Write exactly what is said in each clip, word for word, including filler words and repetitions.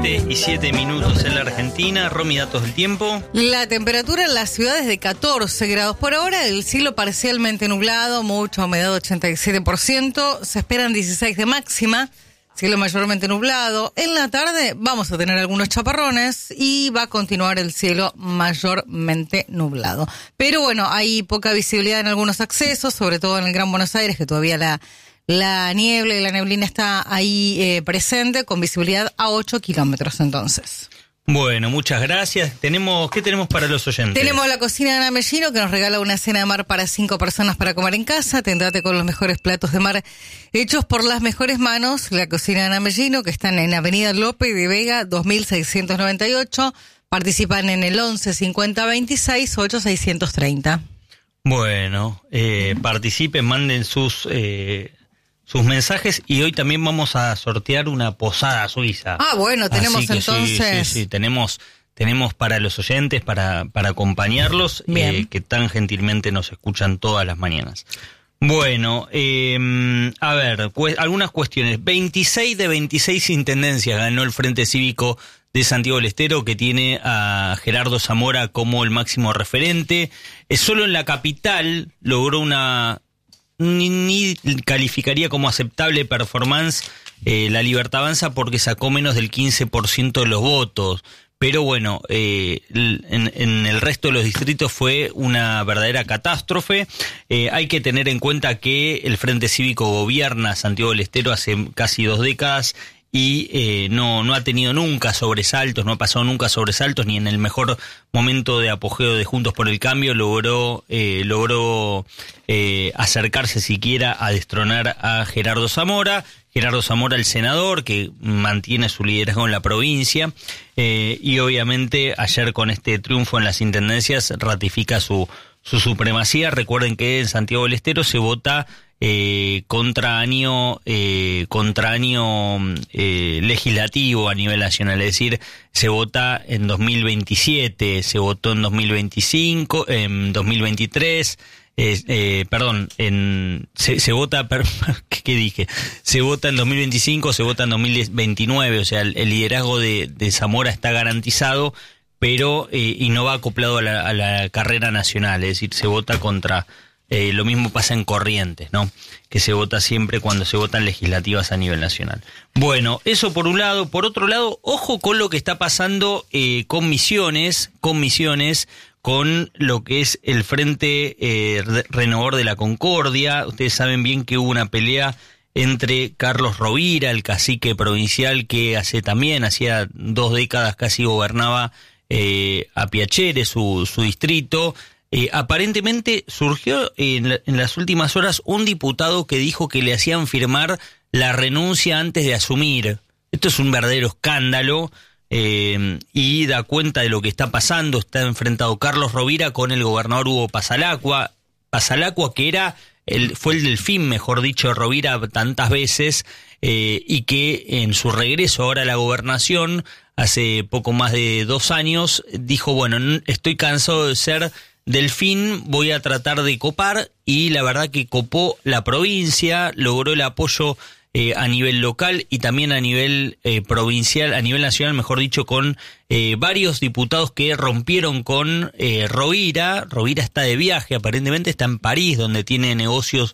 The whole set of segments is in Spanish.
siete y siete minutos en la Argentina. Romy, datos del tiempo. La temperatura en las ciudades de catorce grados por ahora, el cielo parcialmente nublado, mucha humedad ochenta y siete por ciento, se esperan dieciséis de máxima, cielo mayormente nublado. En la tarde vamos a tener algunos chaparrones y va a continuar el cielo mayormente nublado. Pero bueno, hay poca visibilidad en algunos accesos, sobre todo en el Gran Buenos Aires, que todavía la... La niebla y la neblina está ahí eh, presente, con visibilidad a ocho kilómetros entonces. Bueno, muchas gracias. Tenemos, ¿qué tenemos para los oyentes? Tenemos la cocina de Ana Mellino, que nos regala una cena de mar para cinco personas para comer en casa. Atendate con los mejores platos de mar hechos por las mejores manos. La cocina de Ana Mellino, que están en Avenida Lope de Vega, dos mil seiscientos noventa y ocho. Participan en el once cincuenta veintiséis ocho seiscientos treinta. Bueno, eh, participen, manden sus... Eh, sus mensajes, y hoy también vamos a sortear una posada suiza. Ah, bueno, tenemos entonces... Sí, sí, sí, tenemos, tenemos para los oyentes, para, para acompañarlos, eh, que tan gentilmente nos escuchan todas las mañanas. Bueno, eh, a ver, cu- algunas cuestiones. veintiséis de veintiséis intendencias ganó el Frente Cívico de Santiago del Estero, que tiene a Gerardo Zamora como el máximo referente. Eh, solo en la capital logró una... Ni, ni calificaría como aceptable performance eh, la Libertad Avanza, porque sacó menos del quince por ciento de los votos. Pero bueno, eh, en, en el resto de los distritos fue una verdadera catástrofe. Eh, hay que tener en cuenta que el Frente Cívico gobierna Santiago del Estero hace casi dos décadas y eh, no, no ha tenido nunca sobresaltos, no ha pasado nunca sobresaltos, ni en el mejor momento de apogeo de Juntos por el Cambio logró, eh, logró eh, acercarse siquiera a destronar a Gerardo Zamora. Gerardo Zamora, el senador, que mantiene su liderazgo en la provincia, eh, y obviamente ayer con este triunfo en las intendencias ratifica su, su supremacía. Recuerden que en Santiago del Estero se vota Eh, contra año eh, contra año eh, legislativo a nivel nacional, es decir, se vota en dos mil veintisiete, se votó en dos mil veinticinco, en dos mil veintitrés, eh, eh, perdón, en se, se vota, per, ¿qué dije? Se vota en dos mil veinticinco, se vota en dos mil veintinueve, o sea, el, el liderazgo de, de Zamora está garantizado, pero eh, y no va acoplado a la, a la carrera nacional, es decir, se vota contra... Eh, lo mismo pasa en Corrientes, ¿no? Que se vota siempre cuando se votan legislativas a nivel nacional. Bueno, eso por un lado. Por otro lado, ojo con lo que está pasando eh, con Misiones, con Misiones, con lo que es el Frente eh, Renovador de la Concordia. Ustedes saben bien que hubo una pelea entre Carlos Rovira, el cacique provincial que hace también, hacía dos décadas casi gobernaba eh, a Piacere, su, su distrito. Eh, aparentemente surgió en, en las últimas horas un diputado que dijo que le hacían firmar la renuncia antes de asumir. Esto es un verdadero escándalo eh, y da cuenta de lo que está pasando. Está enfrentado Carlos Rovira con el gobernador Hugo Pasalacqua, Pasalacqua que era el, fue el delfín, mejor dicho, de Rovira tantas veces, eh, y que en su regreso ahora a la gobernación, hace poco más de dos años, dijo, bueno, estoy cansado de ser delfín, voy a tratar de copar, y la verdad que copó la provincia, logró el apoyo eh, a nivel local y también a nivel eh, provincial, a nivel nacional, mejor dicho, con eh, varios diputados que rompieron con eh, Rovira. Rovira está de viaje, aparentemente está en París, donde tiene negocios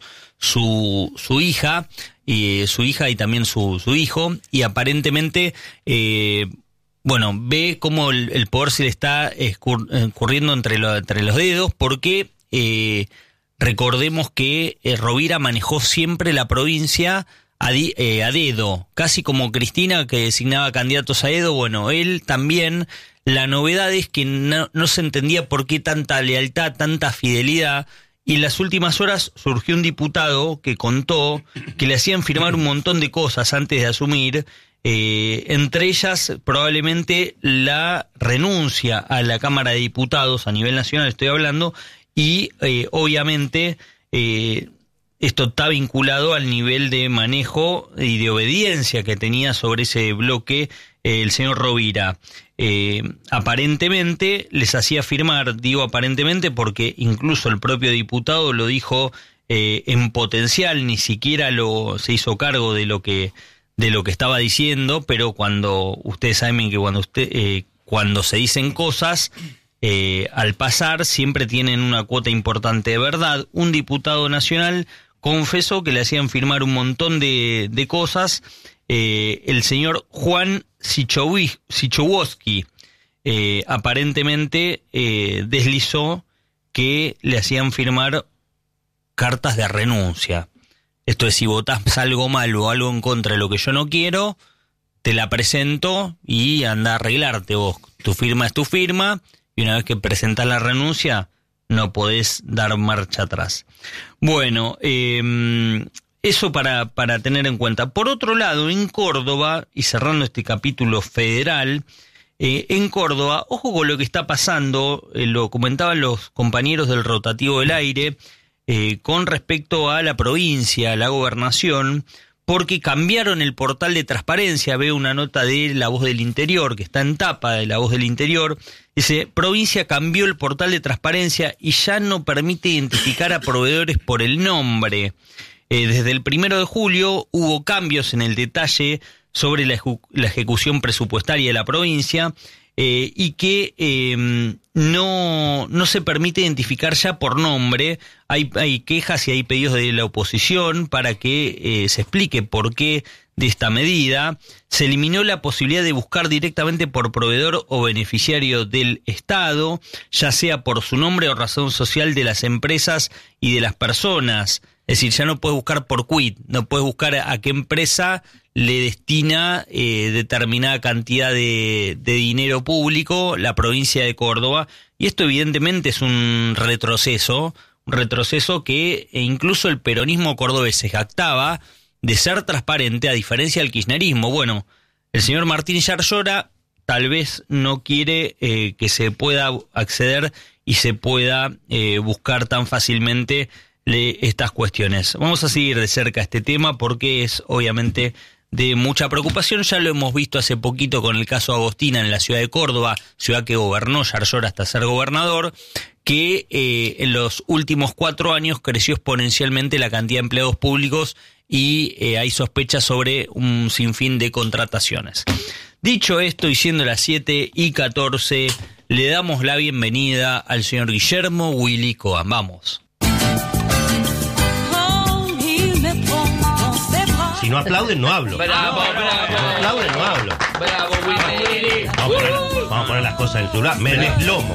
su su hija, y eh, su hija y también su, su hijo, y aparentemente... Eh, Bueno, ve cómo el, el poder se le está escur, escurriendo entre, lo, entre los dedos, porque eh, recordemos que eh, Rovira manejó siempre la provincia a, di, eh, a dedo, casi como Cristina, que designaba candidatos a dedo. Bueno, él también. La novedad es que no, no se entendía por qué tanta lealtad, tanta fidelidad, y en las últimas horas surgió un diputado que contó que le hacían firmar un montón de cosas antes de asumir. Eh, entre ellas probablemente la renuncia a la Cámara de Diputados a nivel nacional, estoy hablando, y eh, obviamente eh, esto está vinculado al nivel de manejo y de obediencia que tenía sobre ese bloque eh, el señor Rovira. Eh, aparentemente les hacía firmar, digo aparentemente porque incluso el propio diputado lo dijo eh, en potencial, ni siquiera lo se hizo cargo de lo que de lo que estaba diciendo, pero cuando ustedes saben que cuando usted eh, cuando se dicen cosas, eh, al pasar siempre tienen una cuota importante de verdad. Un diputado nacional confesó que le hacían firmar un montón de, de cosas. Eh, el señor Juan Sichowowski eh, aparentemente eh, deslizó que le hacían firmar cartas de renuncia. Esto es, si votás algo malo o algo en contra de lo que yo no quiero, te la presento y anda a arreglarte vos. Tu firma es tu firma, y una vez que presentás la renuncia, no podés dar marcha atrás. Bueno, eh, eso para, para tener en cuenta. Por otro lado, en Córdoba, y cerrando este capítulo federal, eh, en Córdoba, ojo con lo que está pasando, eh, lo comentaban los compañeros del Rotativo del Aire, eh, con respecto a la provincia, a la gobernación, porque cambiaron el portal de transparencia. Veo una nota de La Voz del Interior, que está en tapa de La Voz del Interior. Dice, provincia cambió el portal de transparencia y ya no permite identificar a proveedores por el nombre. Eh, desde el primero de julio hubo cambios en el detalle sobre la, eju- la ejecución presupuestaria de la provincia eh, y que eh, no, no se permite identificar ya por nombre. Hay, hay quejas y hay pedidos de la oposición para que eh, se explique por qué de esta medida. Se eliminó la posibilidad de buscar directamente por proveedor o beneficiario del Estado, ya sea por su nombre o razón social de las empresas y de las personas. Es decir, ya no puedes buscar por quit, no puedes buscar a qué empresa le destina eh, determinada cantidad de, de dinero público la provincia de Córdoba. Y esto evidentemente es un retroceso, un retroceso que incluso el peronismo cordobés se jactaba de ser transparente, a diferencia del kirchnerismo. Bueno, el señor Martín Yarlora tal vez no quiere eh, que se pueda acceder y se pueda eh, buscar tan fácilmente le, estas cuestiones. Vamos a seguir de cerca este tema porque es obviamente de mucha preocupación. Ya lo hemos visto hace poquito con el caso Agostina en la ciudad de Córdoba, ciudad que gobernó Yarlora hasta ser gobernador, que eh, en los últimos cuatro años creció exponencialmente la cantidad de empleados públicos y eh, hay sospechas sobre un sinfín de contrataciones. Dicho esto, y siendo las siete y catorce, le damos la bienvenida al señor Guillermo Willy Cohen. Vamos. Si no aplauden, no hablo. Bravo, bravo. Si no aplauden, no hablo. Bravo, Willy. Vamos a poner, vamos a poner las cosas en su lugar. Me deslomo.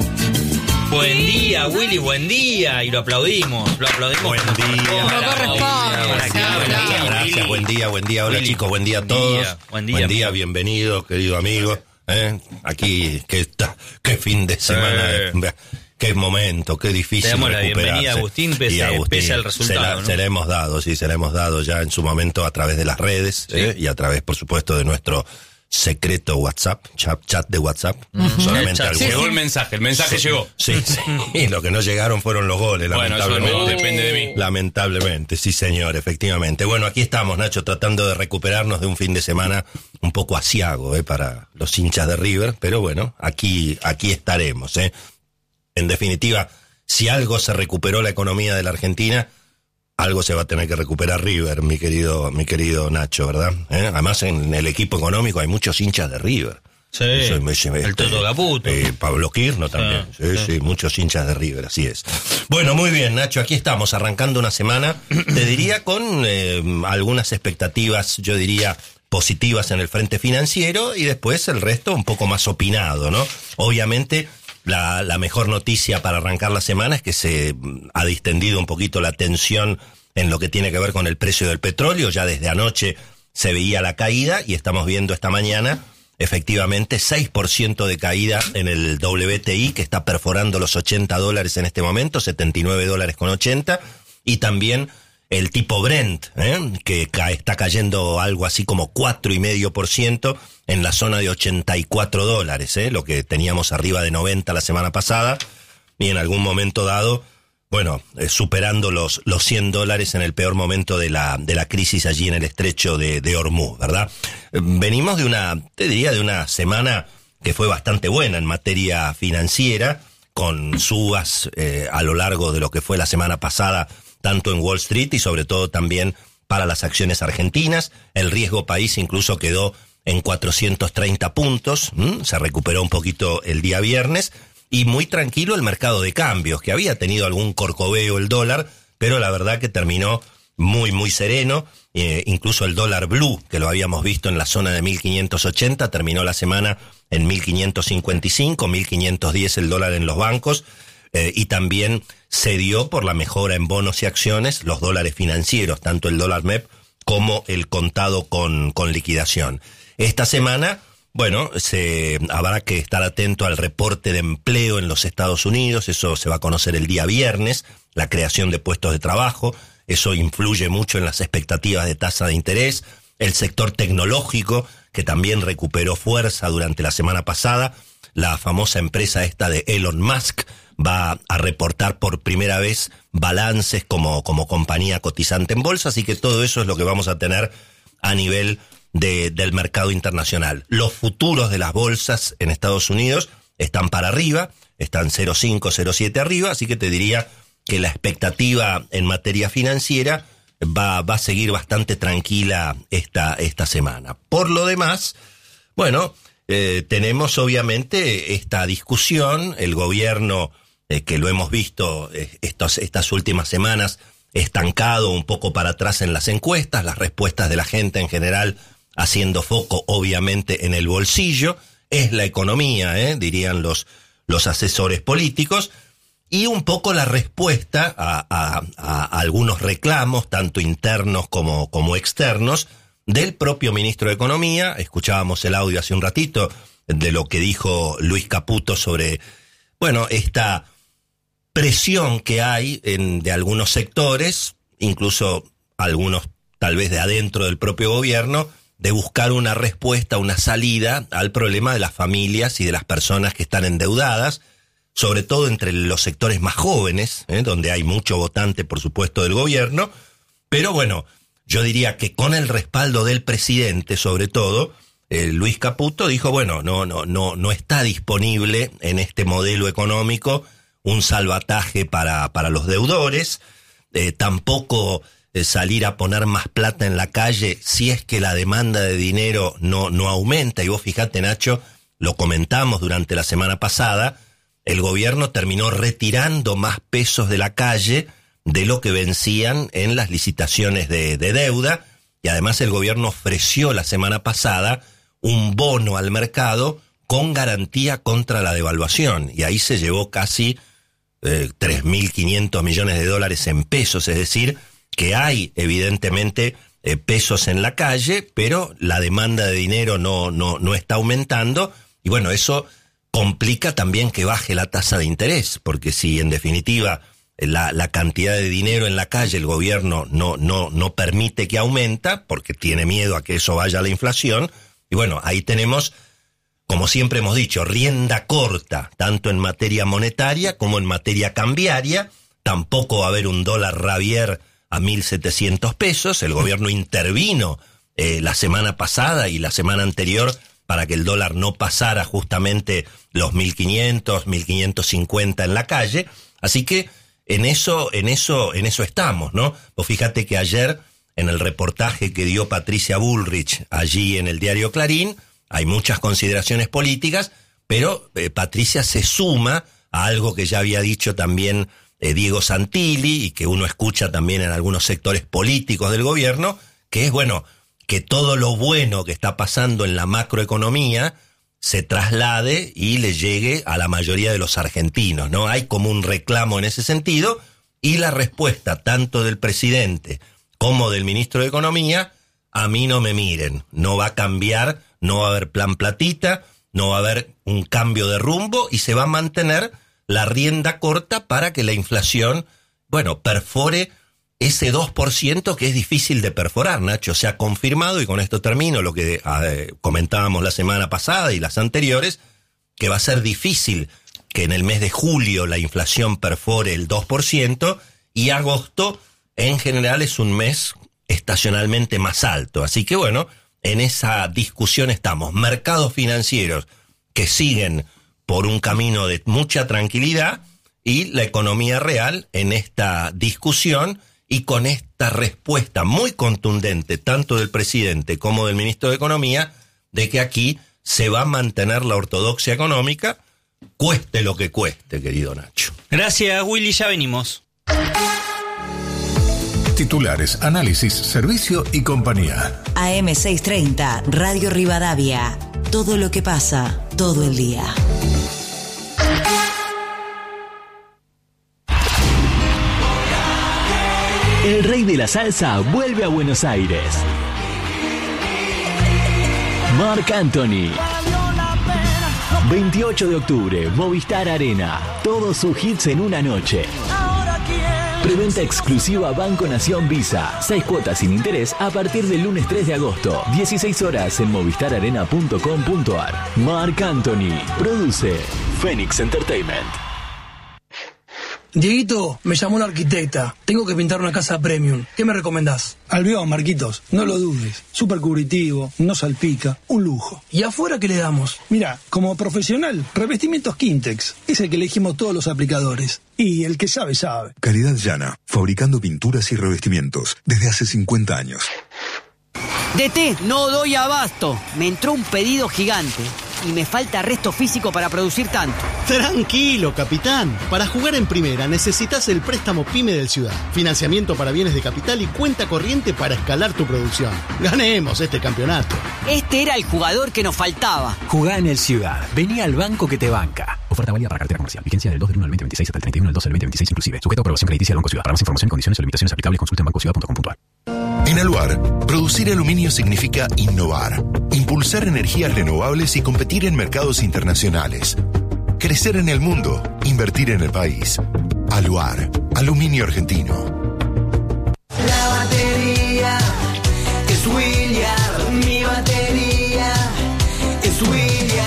Buen día, Willy, buen día. Y lo aplaudimos, lo aplaudimos. Buen día. Como corresponde. Gracias, gracias, gracias. Buen día, buen día. Hola, Willy. chicos, buen día a Buen todos. día, buen día, Buen día, amigo. bienvenido, querido amigo. ¿Eh? Aquí, qué, está, qué fin de semana. Eh. eh, Qué momento, qué difícil. Te damos la recuperarse. bienvenida, Agustín, pese- Y Agustín, pese al resultado, Se la, ¿no? se la hemos dado, sí, se la hemos dado ya en su momento a través de las redes, Sí. ¿eh? Y a través, por supuesto, de nuestro secreto WhatsApp, chat, chat de WhatsApp. Solamente El chat. algunos. Llegó el mensaje, el mensaje Sí, llegó. Sí, sí. Y lo que no llegaron fueron los goles, Bueno, eso lamentablemente. no depende de mí. Lamentablemente, sí señor, efectivamente. Bueno, aquí estamos, Nacho, tratando de recuperarnos de un fin de semana un poco asiago, ¿eh? Para los hinchas de River, pero bueno, aquí, aquí estaremos, ¿eh? En definitiva, si algo se recuperó la economía de la Argentina, algo se va a tener que recuperar River, mi querido, mi querido Nacho, ¿verdad? ¿Eh? Además, en el equipo económico hay muchos hinchas de River. Sí, Eso me- me- el este, Toto Caputo. eh, Pablo Quirno también. Sí, Sí, sí. sí, muchos hinchas de River, así es. Bueno, muy bien, Nacho, aquí estamos arrancando una semana, te diría, con eh, algunas expectativas, yo diría, positivas en el frente financiero y después el resto un poco más opinado, ¿no? Obviamente, la, la mejor noticia para arrancar la semana es que se mm, ha distendido un poquito la tensión en lo que tiene que ver con el precio del petróleo. Ya desde anoche se veía la caída y estamos viendo esta mañana efectivamente seis por ciento de caída en el W T I, que está perforando los ochenta dólares en este momento, setenta y nueve dólares con ochenta, y también el tipo Brent, ¿eh? que ca- está cayendo algo así como cuatro coma cinco por ciento en la zona de ochenta y cuatro dólares, ¿eh? lo que teníamos arriba de noventa la semana pasada, y en algún momento dado, bueno, eh, superando los, los cien dólares en el peor momento de la, de la crisis allí en el estrecho de, de Hormuz, ¿verdad? Eh, Venimos de una, te diría, de una semana que fue bastante buena en materia financiera, con subas eh, a lo largo de lo que fue la semana pasada, tanto en Wall Street y sobre todo también para las acciones argentinas. El riesgo país incluso quedó en cuatrocientos treinta puntos, ¿m? Se recuperó un poquito el día viernes, y muy tranquilo el mercado de cambios, que había tenido algún corcoveo el dólar, pero la verdad que terminó muy, muy sereno. Eh, incluso el dólar blue, que lo habíamos visto en la zona de mil quinientos ochenta, terminó la semana en mil quinientos cincuenta y cinco, mil quinientos diez el dólar en los bancos, eh, y también se dio por la mejora en bonos y acciones los dólares financieros, tanto el dólar M E P como el contado con, con liquidación. Esta semana, bueno, se habrá que estar atento al reporte de empleo en los Estados Unidos. Eso se va a conocer el día viernes, la creación de puestos de trabajo. Eso influye mucho en las expectativas de tasa de interés. El sector tecnológico, que también recuperó fuerza durante la semana pasada. La famosa empresa esta de Elon Musk va a reportar por primera vez balances como, como compañía cotizante en bolsa. Así que todo eso es lo que vamos a tener a nivel de, del mercado internacional. Los futuros de las bolsas en Estados Unidos están para arriba, están cero coma cinco, cero coma siete arriba, así que te diría que la expectativa en materia financiera va, va a seguir bastante tranquila esta, esta semana. Por lo demás, bueno, eh, tenemos obviamente esta discusión. El gobierno, eh, que lo hemos visto eh, estos, estas últimas semanas, estancado un poco para atrás en las encuestas, las respuestas de la gente en general haciendo foco obviamente en el bolsillo. Es la economía, eh, dirían los, los asesores políticos. Y un poco la respuesta a, a, a algunos reclamos, tanto internos como, como externos, del propio ministro de Economía. Escuchábamos el audio hace un ratito de lo que dijo Luis Caputo sobre, bueno, esta presión que hay en, de algunos sectores, incluso algunos tal vez de adentro del propio gobierno, de buscar una respuesta, una salida al problema de las familias y de las personas que están endeudadas, sobre todo entre los sectores más jóvenes, ¿eh? donde hay mucho votante, por supuesto, del gobierno. Pero bueno, yo diría que con el respaldo del presidente, sobre todo, eh, Luis Caputo dijo, bueno, no, no, no, no está disponible en este modelo económico un salvataje para, para los deudores, eh, tampoco eh, salir a poner más plata en la calle si es que la demanda de dinero no, no aumenta. Y vos fijate, Nacho, lo comentamos durante la semana pasada, el gobierno terminó retirando más pesos de la calle de lo que vencían en las licitaciones de, de deuda, y además el gobierno ofreció la semana pasada un bono al mercado con garantía contra la devaluación, y ahí se llevó casi eh, tres mil quinientos millones de dólares en pesos, es decir, que hay evidentemente eh, pesos en la calle, pero la demanda de dinero no, no, no está aumentando, y bueno, eso complica también que baje la tasa de interés, porque si en definitiva la, la cantidad de dinero en la calle el gobierno no, no, no permite que aumenta, porque tiene miedo a que eso vaya a la inflación, y bueno, ahí tenemos, como siempre hemos dicho, rienda corta, tanto en materia monetaria como en materia cambiaria. Tampoco va a haber un dólar Rabier a mil setecientos pesos, el gobierno intervino eh, la semana pasada y la semana anterior para que el dólar no pasara justamente los mil quinientos, mil quinientos cincuenta en la calle. Así que en eso, en eso, en eso estamos, ¿no? Vos fíjate que ayer, en el reportaje que dio Patricia Bullrich allí en el diario Clarín, hay muchas consideraciones políticas, pero eh, Patricia se suma a algo que ya había dicho también eh, Diego Santilli, y que uno escucha también en algunos sectores políticos del gobierno, que es, bueno, que todo lo bueno que está pasando en la macroeconomía se traslade y le llegue a la mayoría de los argentinos, ¿no? Hay como un reclamo en ese sentido, y la respuesta tanto del presidente como del ministro de Economía: a mí no me miren, no va a cambiar, no va a haber plan platita, no va a haber un cambio de rumbo, y se va a mantener la rienda corta para que la inflación, bueno, perfore ese dos por ciento que es difícil de perforar, Nacho. Se ha confirmado, y con esto termino, lo que eh, comentábamos la semana pasada y las anteriores, que va a ser difícil que en el mes de julio la inflación perfore el dos por ciento, y agosto en general es un mes estacionalmente más alto. Así que bueno, en esa discusión estamos. Mercados financieros que siguen por un camino de mucha tranquilidad, y la economía real en esta discusión. y con esta respuesta muy contundente, tanto del presidente como del ministro de Economía, de que aquí se va a mantener la ortodoxia económica, cueste lo que cueste, querido Nacho. Gracias, Willy, ya venimos. Titulares, análisis, servicio y compañía. A M seiscientos treinta, Radio Rivadavia. Todo lo que pasa, todo el día. El rey de la salsa vuelve a Buenos Aires. Marc Anthony. veintiocho de octubre, Movistar Arena. Todos sus hits en una noche. Preventa exclusiva Banco Nación Visa. Seis cuotas sin interés a partir del lunes tres de agosto. dieciséis horas en movistar arena punto com punto a r. Marc Anthony. Produce Phoenix Entertainment. Dieguito, me llamó la arquitecta. Tengo que pintar una casa premium. ¿Qué me recomendás? Albión, Marquitos. No lo dudes. Súper cubritivo, no salpica. Un lujo. ¿Y afuera qué le damos? Mira, como profesional, revestimientos Quintex. Es el que elegimos todos los aplicadores. Y el que sabe, sabe. Calidad Llana. Fabricando pinturas y revestimientos desde hace cincuenta años. D T, no doy abasto. Me entró un pedido gigante y me falta resto físico para producir tanto. Tranquilo, capitán. Para jugar en primera necesitas el préstamo PYME del Ciudad. Financiamiento para bienes de capital y cuenta corriente para escalar tu producción. Ganemos este campeonato. Este era el jugador que nos faltaba. Jugá en el Ciudad. Vení al banco que te banca. Oferta válida para cartera comercial. Vigencia del dos del uno al veinte veintiséis hasta el treinta y uno del dos del veinte veintiséis inclusive. Sujeto a aprobación crediticia del Banco Ciudad. Para más información, condiciones y limitaciones aplicables, consulta en banco ciudad punto com punto a r. En Aluar, producir aluminio significa innovar, impulsar energías renovables y competir en mercados internacionales. Crecer en el mundo, invertir en el país. Aluar, aluminio argentino. La batería es William, mi batería es William.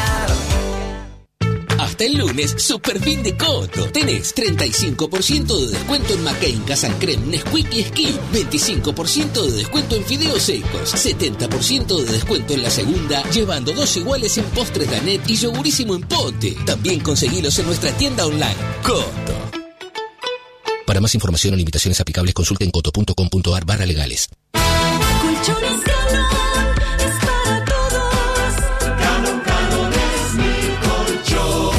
Hasta el lunes, super fin de Coto. Tenés treinta y cinco por ciento de descuento en McCain, Casan Creme, Nesquik y Skin. veinticinco por ciento de descuento en fideos secos. setenta por ciento de descuento en la segunda, llevando dos iguales en postres Danet y yogurísimo en pote. También conseguilos en nuestra tienda online. Coto. Para más información o limitaciones aplicables, consulten coto punto com punto a r barra legales. Colchones Canon es para todos. Canon, Canon es mi colchón.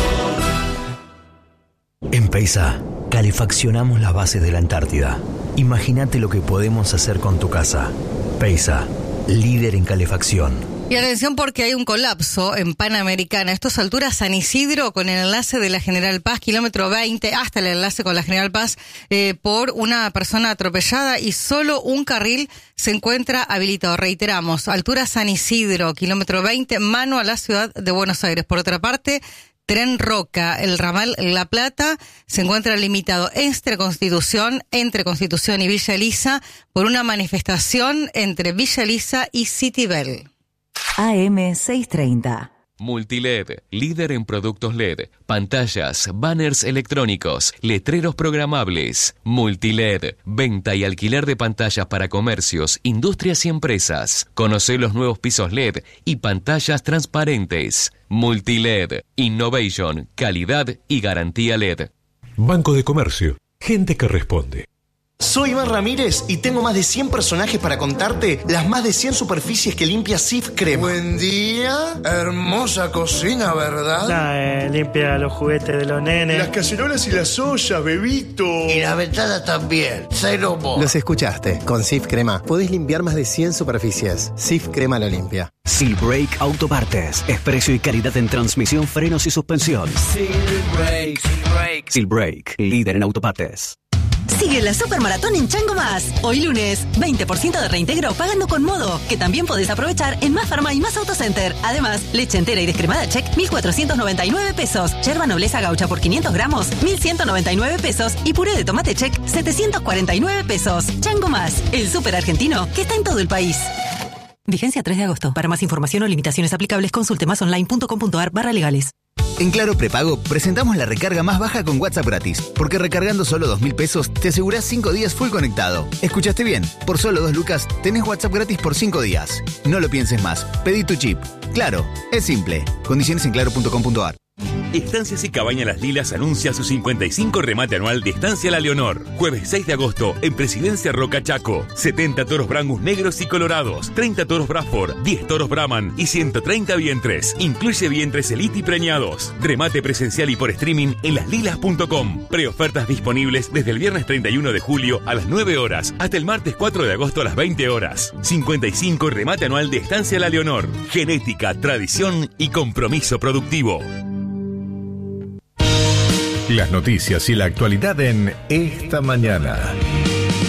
En Peisa, calefaccionamos las bases de la Antártida. Imagínate lo que podemos hacer con tu casa. Peisa, líder en calefacción. Y atención porque hay un colapso en Panamericana. Esto es altura San Isidro con el enlace de la General Paz, kilómetro veinte, hasta el enlace con la General Paz, eh, por una persona atropellada y solo un carril se encuentra habilitado. Reiteramos, altura San Isidro, kilómetro veinte, mano a la ciudad de Buenos Aires. Por otra parte, Tren Roca, el ramal La Plata, se encuentra limitado entre Constitución, entre Constitución y Villa Elisa por una manifestación entre Villa Elisa y Citibel. A M seiscientos treinta. Multiled, líder en productos L E D, pantallas, banners electrónicos, letreros programables. Multiled, venta y alquiler de pantallas para comercios, industrias y empresas. Conoce los nuevos pisos L E D y pantallas transparentes. Multiled, innovation, calidad y garantía L E D. Banco de Comercio, gente que responde. Soy Iván Ramírez y tengo más de cien personajes para contarte las más de cien superficies que limpia Cif Crema. Buen día, hermosa cocina, ¿verdad? Nah, eh, limpia los juguetes de los nenes. Las cacerolas y las ollas, bebito. Y la ventana también, cero mo. Los escuchaste, con Cif Crema podés limpiar más de cien superficies. Cif Crema lo limpia. Silbrake Autopartes, es precio y calidad en transmisión, frenos y suspensión. Silbrake, Silbrake. Silbrake, líder en autopartes. Sigue la Supermaratón en Chango Más. Hoy lunes, veinte por ciento de reintegro pagando con Modo, que también podés aprovechar en Más Farma y Más Autocenter. Además, leche entera y descremada Check, mil cuatrocientos noventa y nueve pesos. Yerba Nobleza Gaucha por quinientos gramos, mil ciento noventa y nueve pesos. Y puré de tomate Check, setecientos cuarenta y nueve pesos. Chango Más, el súper argentino que está en todo el país. Vigencia tres de agosto. Para más información o limitaciones aplicables, consulte masonline punto com punto a r barra legales. En Claro Prepago presentamos la recarga más baja con WhatsApp gratis, porque recargando solo dos mil pesos te asegurás cinco días full conectado. ¿Escuchaste bien? Por solo dos lucas tenés WhatsApp gratis por cinco días. No lo pienses más, pedí tu chip. Claro, es simple. Condiciones en claro punto com punto a r. Estancias y Cabañas Las Lilas anuncia su cincuenta y cinco remate anual de Estancia La Leonor. Jueves seis de agosto en Presidencia Roca Chaco. setenta toros Brangus negros y colorados, treinta toros Bradford, diez toros Brahman y ciento treinta vientres. Incluye vientres Elite y preñados. Remate presencial y por streaming en las lilas punto com. Preofertas disponibles desde el viernes treinta y uno de julio a las nueve horas hasta el martes cuatro de agosto a las veinte horas. cincuenta y cinco remate anual de Estancia La Leonor. Genética, tradición y compromiso productivo. Las noticias y la actualidad en Esta Mañana.